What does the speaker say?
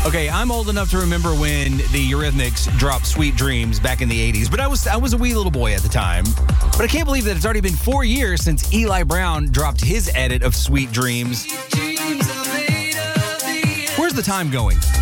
Okay, I'm old enough to remember when the Eurythmics dropped Sweet Dreams back in the 80s, but I was a wee little boy at the time. But I can't believe that it's already been 4 years since Eli Brown dropped his edit of Sweet Dreams. Where's the time going?